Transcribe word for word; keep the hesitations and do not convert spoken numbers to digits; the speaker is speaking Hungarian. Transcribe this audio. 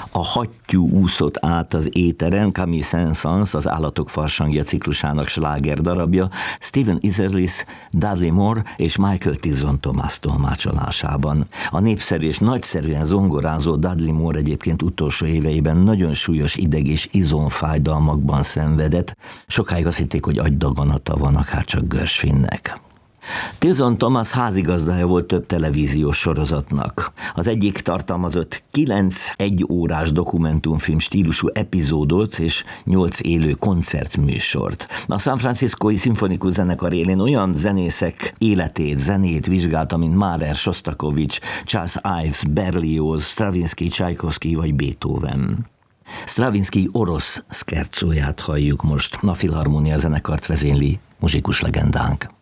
A hattyú úszott át az éteren, Camille Saint-Saëns, az Állatok farsangja ciklusának sláger darabja, Stephen Isserlis, Dudley Moore és Michael Tilson Thomas tolmácsolásában. A népszerű és nagyszerűen zongorázó Dudley Moore egyébként utolsó éveiben nagyon súlyos ideg- és izomfájdalmakban szenvedett. Sokáig azt hitték, hogy agydaganata van, akár csak Gershwinnek. Tilson Thomas házigazdája volt több televíziós sorozatnak. Az egyik tartalmazott kilenc egyórás dokumentumfilm stílusú epizódot és nyolc élő koncertműsort. A San Franciscói Szimfonikus Zenekar élén olyan zenészek életét, zenét vizsgálta, mint Mahler, Sostakovich, Charles Ives, Berlioz, Stravinsky, Tchaikovsky vagy Beethoven. Stravinsky orosz szkercóját halljuk most. A Filharmonia zenekart vezényli muzsikus legendánk.